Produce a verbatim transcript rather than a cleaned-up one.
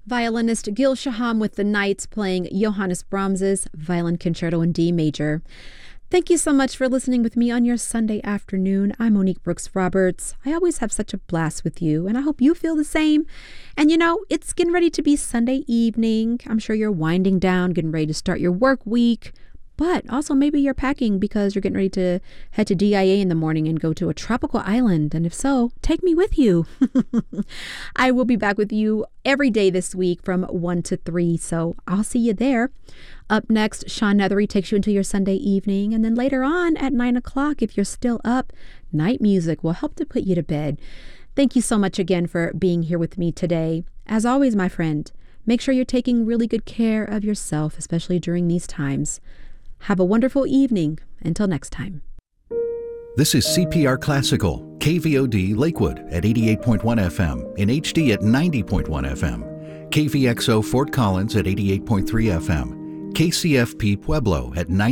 Violinist Gil Shaham with the Knights playing Johannes Brahms's Violin Concerto in D major. Thank you so much for listening with me on your Sunday afternoon. I'm Monique Brooks Roberts. I always have such a blast with you, and I hope you feel the same. And you know, it's getting ready to be Sunday evening. I'm sure you're winding down, getting ready to start your work week. But also maybe you're packing because you're getting ready to head to D I A in the morning and go to a tropical island. And if so, take me with you. I will be back with you every day this week from one to three. So I'll see you there. Up next, Sean Nethery takes you into your Sunday evening. And then later on at nine o'clock, if you're still up, night music will help to put you to bed. Thank you so much again for being here with me today. As always, my friend, make sure you're taking really good care of yourself, especially during these times. Have a wonderful evening. Until next time. This is C P R Classical, K V O D Lakewood at eighty-eight point one F M, in H D at ninety point one F M, K V X O Fort Collins at eighty-eight point three F M, K C F P Pueblo at ninety